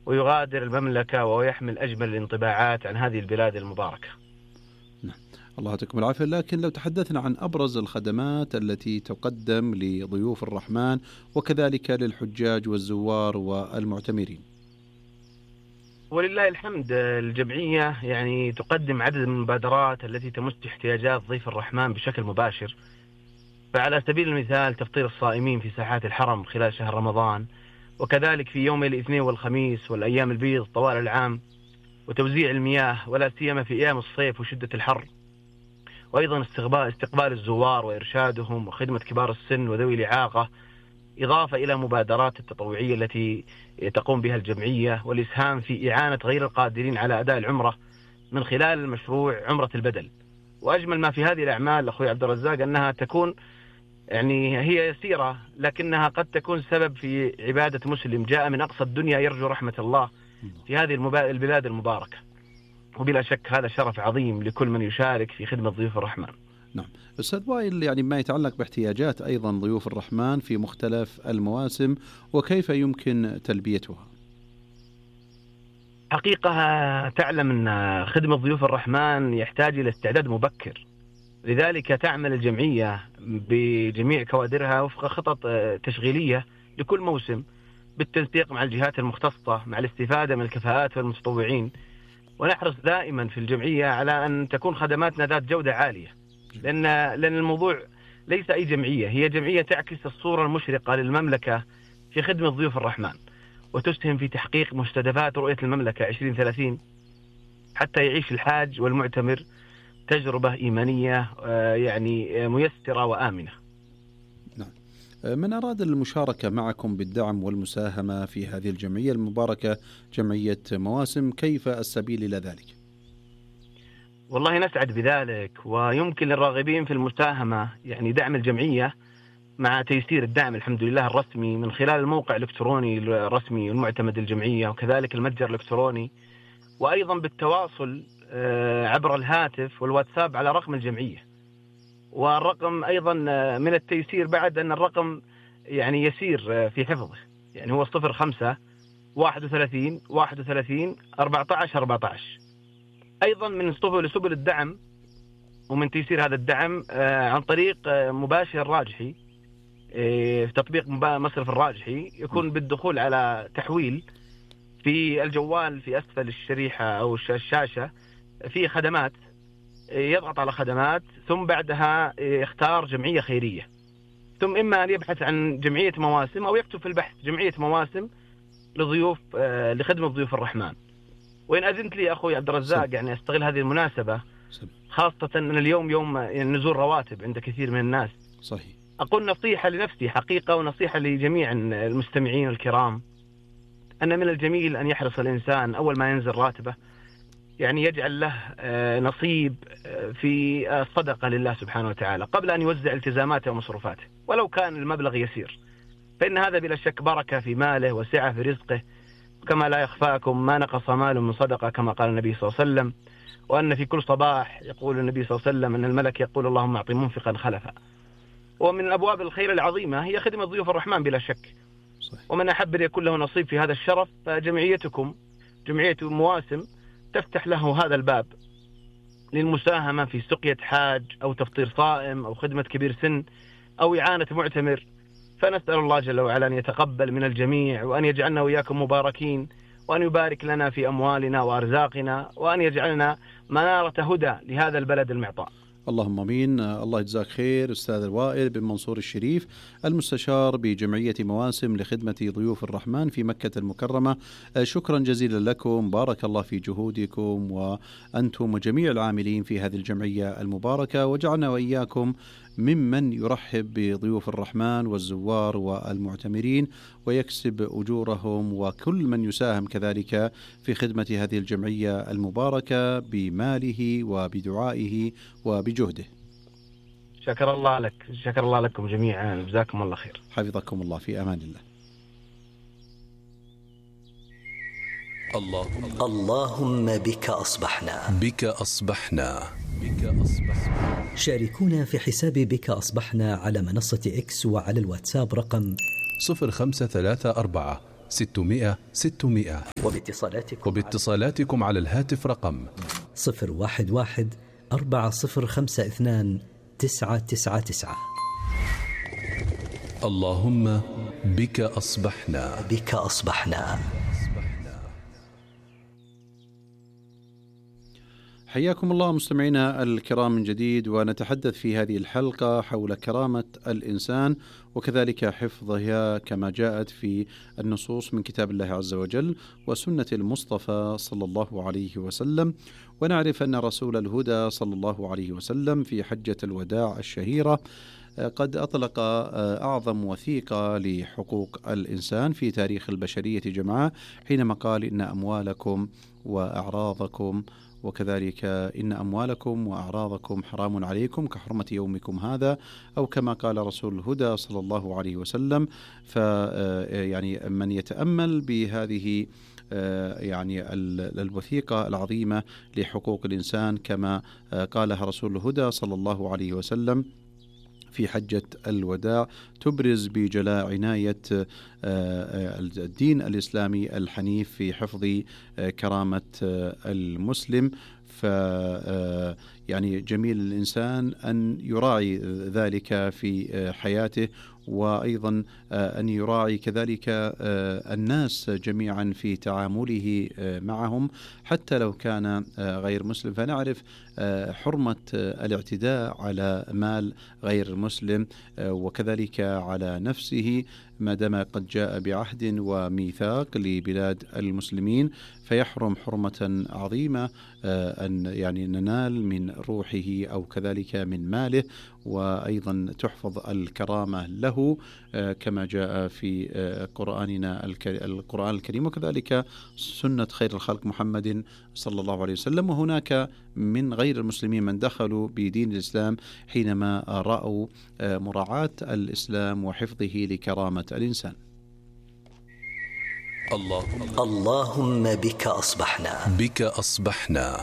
ويغادر المملكة ويحمل أجمل الانطباعات عن هذه البلاد المباركة. نعم. الله يعطيكم العافية. لكن لو تحدثنا عن أبرز الخدمات التي تقدم لضيوف الرحمن وكذلك للحجاج والزوار والمعتمرين. ولله الحمد الجمعية يعني تقدم عدد من المبادرات التي تمس احتياجات ضيف الرحمن بشكل مباشر. فعلى سبيل المثال تفطير الصائمين في ساحات الحرم خلال شهر رمضان، وكذلك في يوم الاثنين والخميس والأيام البيض طوال العام، وتوزيع المياه ولا سيما في أيام الصيف وشدة الحر، وأيضا استقبال الزوار وإرشادهم وخدمة كبار السن وذوي الإعاقة، إضافة إلى مبادرات التطوعية التي تقوم بها الجمعية والإسهام في إعانة غير القادرين على أداء العمرة من خلال المشروع عمرة البدل. وأجمل ما في هذه الأعمال أخوي عبد الرزاق أنها تكون يعني هي يسيرة، لكنها قد تكون سبب في عبادة مسلم جاء من أقصى الدنيا يرجو رحمة الله في هذه البلاد المباركة. وبلا شك هذا شرف عظيم لكل من يشارك في خدمة ضيوف الرحمن. نعم أستاذ وائل، يعني ما يتعلق باحتياجات أيضا ضيوف الرحمن في مختلف المواسم وكيف يمكن تلبيتها؟ حقيقة تعلم أن خدمة ضيوف الرحمن يحتاج إلى استعداد مبكر، لذلك تعمل الجمعية بجميع كوادرها وفق خطط تشغيلية لكل موسم بالتنسيق مع الجهات المختصة مع الاستفادة من الكفاءات والمتطوعين. ونحرص دائما في الجمعية على أن تكون خدماتنا ذات جودة عالية، لأن الموضوع ليس أي جمعية، هي جمعية تعكس الصورة المشرقة للمملكة في خدمة ضيوف الرحمن، وتسهم في تحقيق مستهدفات رؤية المملكة 2030 حتى يعيش الحاج والمعتمر تجربة إيمانية يعني ميسرة وآمنة. نعم. من أراد المشاركة معكم بالدعم والمساهمة في هذه الجمعية المباركة جمعية مواسم، كيف السبيل إلى ذلك؟ والله نسعد بذلك، ويمكن للراغبين في المساهمة يعني دعم الجمعية مع تيسير الدعم الحمد لله الرسمي من خلال الموقع الإلكتروني الرسمي المعتمد للجمعية، وكذلك المتجر الإلكتروني، وأيضا بالتواصل عبر الهاتف والواتساب على رقم الجمعية. والرقم أيضا من التيسير بعد أن الرقم يعني يسير في حفظه، يعني هو 05 31 31 14 14. أيضا من سبل الدعم ومن تيسير هذا الدعم عن طريق مباشر الراجحي في تطبيق مصرف الراجحي، يكون بالدخول على تحويل في الجوال في أسفل الشريحة أو الشاشة في خدمات، يضغط على خدمات ثم بعدها يختار جمعية خيرية، ثم إما أن يبحث عن جمعية مواسم أو يكتب في البحث جمعية مواسم لخدمة ضيوف الرحمن. وإن أذنت لي أخوي عبد الرزاق يعني أستغل هذه المناسبة، خاصة أن اليوم يوم نزول رواتب عند كثير من الناس. صحيح. أقول نصيحة لنفسي حقيقة ونصيحة لجميع المستمعين الكرام، أن من الجميل أن يحرص الإنسان أول ما ينزل راتبه يعني يجعل له نصيب في الصدقة لله سبحانه وتعالى قبل أن يوزع التزاماته ومصروفاته، ولو كان المبلغ يسير، فإن هذا بلا شك بركة في ماله وسعة في رزقه. كما لا يخفاكم ما نقص مال من صدقة كما قال النبي صلى الله عليه وسلم، وأن في كل صباح يقول النبي صلى الله عليه وسلم أن الملك يقول اللهم أعط منفقا خلفا. ومن أبواب الخير العظيمة هي خدمة ضيوف الرحمن بلا شك. صحيح. ومن أحب أن يكون له نصيب في هذا الشرف فجمعيتكم جمعية مواسم تفتح له هذا الباب للمساهمة في سقية حاج أو تفطير صائم أو خدمة كبير سن أو إعانة معتمر. فنسأل الله جل وعلا أن يتقبل من الجميع، وأن يجعلنا وإياكم مباركين، وأن يبارك لنا في أموالنا وأرزاقنا، وأن يجعلنا منارة هدى لهذا البلد المعطاء. اللهم امين. الله يجزاك خير استاذ الوائل بن منصور الشريف، المستشار بجمعية مواسم لخدمة ضيوف الرحمن في مكة المكرمة. شكرا جزيلا لكم، بارك الله في جهودكم وأنتم وجميع العاملين في هذه الجمعية المباركة، وجعلنا وإياكم ممن يرحب بضيوف الرحمن والزوار والمعتمرين ويكسب أجورهم، وكل من يساهم كذلك في خدمة هذه الجمعية المباركة بماله وبدعائه وبجهده. شكر الله لك، شكر الله لكم جميعا، جزاكم الله خير. حفظكم الله، في أمان الله. اللهم بك أصبحنا، بك أصبحنا. شاركونا في حساب بك أصبحنا على منصة إكس وعلى الواتساب رقم 0534 600 600. وباتصالاتكم على الهاتف رقم 011 4052 999. اللهم بك أصبحنا. بك أصبحنا. حياكم الله مستمعينا الكرام من جديد، ونتحدث في هذه الحلقة حول كرامة الإنسان وكذلك حفظها كما جاءت في النصوص من كتاب الله عز وجل وسنة المصطفى صلى الله عليه وسلم. ونعرف أن رسول الهدى صلى الله عليه وسلم في حجة الوداع الشهيرة قد أطلق أعظم وثيقة لحقوق الإنسان في تاريخ البشرية جمعاء، حينما قال إن أموالكم وأعراضكم وكذلك إن أموالكم وأعراضكم حرام عليكم كحرمة يومكم هذا، أو كما قال رسول الهدى صلى الله عليه وسلم. يعني من يتأمل بهذه يعني الوثيقة العظيمة لحقوق الإنسان كما قالها رسول الهدى صلى الله عليه وسلم في حجة الوداع، تبرز بجلاء عناية الدين الإسلامي الحنيف في حفظ كرامة المسلم. يعني جميل الإنسان أن يراعي ذلك في حياته، وأيضا أن يراعي كذلك الناس جميعا في تعامله معهم حتى لو كان غير مسلم. فنعرف حرمة الاعتداء على مال غير المسلم وكذلك على نفسه ما دام قد جاء بعهد وميثاق لبلاد المسلمين، فيحرم حرمة عظيمة أن يعني ننال من روحه أو كذلك من ماله، وأيضا تحفظ الكرامة له كما جاء في قرآننا القرآن الكريم وكذلك سنة خير الخلق محمد صلى الله عليه وسلم. وهناك من غير المسلمين من دخلوا بدين الإسلام حينما رأوا مراعاة الإسلام وحفظه لكرامة الإنسان. اللهم بك أصبحنا. بك أصبحنا.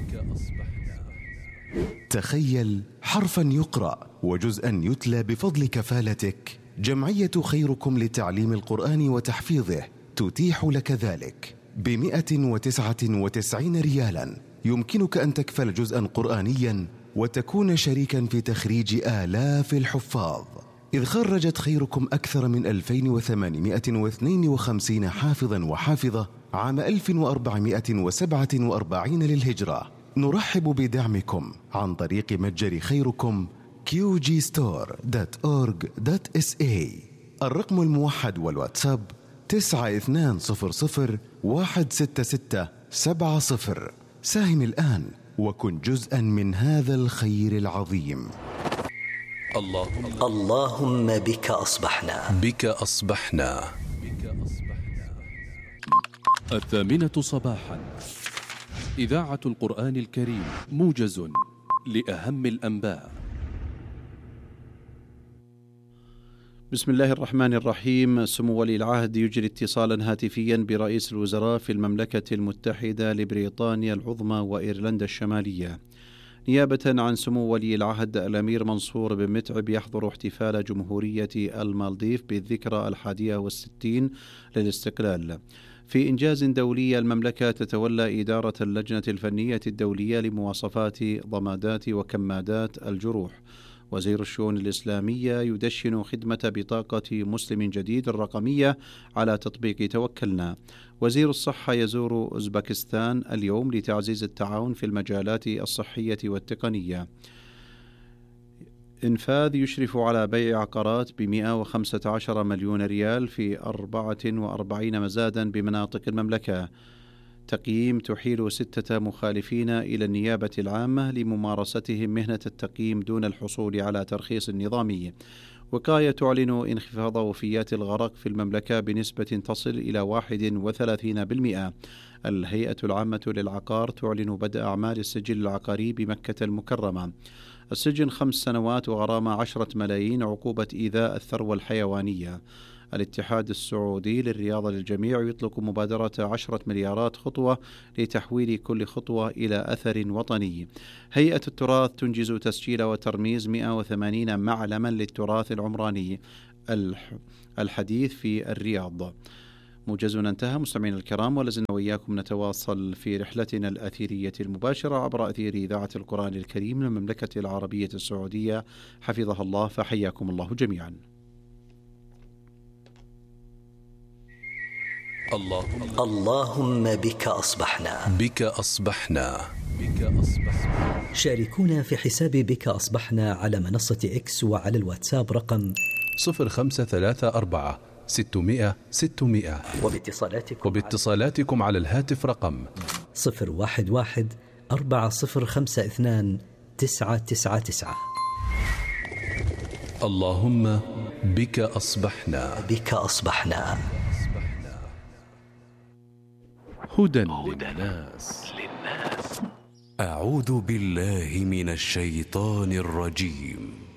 تخيل حرفا يقرأ وجزءا يتلى بفضل كفالتك. جمعية خيركم لتعليم القرآن وتحفيظه تتيح لك ذلك ب199 ريالا. يمكنك أن تكفل جزءا قرآنيا وتكون شريكا في تخريج آلاف الحفاظ، إذ خرجت خيركم أكثر من 2852 حافظا وحافظة عام 1447 للهجرة. نرحب بدعمكم عن طريق متجر خيركم qgstore.org.sa. الرقم الموحد والواتساب 9200166770. ساهم الآن وكن جزءا من هذا الخير العظيم. اللهم بك أصبحنا. بك أصبحنا. 8:00 صباحا، إذاعة القرآن الكريم، موجز لأهم الأنباء. بسم الله الرحمن الرحيم. سمو ولي العهد يجري اتصالا هاتفيا برئيس الوزراء في المملكة المتحدة لبريطانيا العظمى وإيرلندا الشمالية، نيابة عن سمو ولي العهد الأمير منصور بن متعب، يحضر احتفال جمهورية المالديف بالذكرى 61 للاستقلال. في إنجاز دولي، المملكة تتولى إدارة اللجنة الفنية الدولية لمواصفات ضمادات وكمادات الجروح. وزير الشؤون الإسلامية يدشن خدمة بطاقة مسلم جديد الرقمية على تطبيق توكلنا. وزير الصحة يزور أوزبكستان اليوم لتعزيز التعاون في المجالات الصحية والتقنية. إنفاذ يشرف على بيع عقارات ب115 مليون ريال في 44 مزادا بمناطق المملكة. تقييم تحيل 6 مخالفين إلى النيابة العامة لممارستهم مهنة التقييم دون الحصول على ترخيص نظامي. وقاية تعلن انخفاض وفيات الغرق في المملكة بنسبة تصل إلى 31%. الهيئة العامة للعقار تعلن بدء أعمال السجل العقاري بمكة المكرمة. السجن 5 سنوات وغرامة 10 ملايين عقوبة إيذاء الثروة الحيوانية. الاتحاد السعودي للرياضة للجميع يطلق مبادرة 10 مليارات خطوة لتحويل كل خطوة إلى أثر وطني. هيئة التراث تنجز تسجيل وترميز 180 معلما للتراث العمراني الحديث في الرياض. موجزنا انتهى. مستمعينا الكرام، ولازلنا وإياكم نتواصل في رحلتنا الأثيرية المباشرة عبر أثير إذاعة القرآن الكريم للمملكة العربية السعودية حفظها الله، فحياكم الله جميعا. اللهم بك أصبحنا. بك أصبحنا. بك أصبحنا. شاركونا في حساب بك أصبحنا على منصة إكس وعلى الواتساب رقم 0534 600 600. وباتصالاتكم على الهاتف رقم 011 4052 999. اللهم بك أصبحنا. بك أصبحنا. هدى للناس. أعوذ بالله من الشيطان الرجيم.